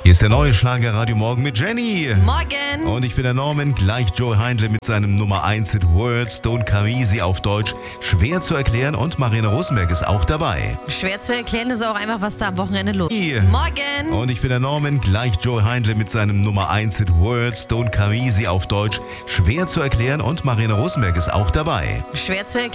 Hier ist der neue Schlager Radio Morgen mit Jenny. Morgen. Und ich bin der Norman, gleich Joe Heindle mit seinem Nummer 1 Hit Words Don't Carisi auf Deutsch. Schwer zu erklären und Marina Rosenberg ist auch dabei. Schwer zu erklären ist auch einfach, was da am Wochenende los ist. Morgen. Und ich bin der Norman, gleich Joe Heindle mit seinem Nummer 1 Hit Words Don't Carisi auf Deutsch. Schwer zu erklären und Marina Rosenberg ist auch dabei. Schwer zu erklären.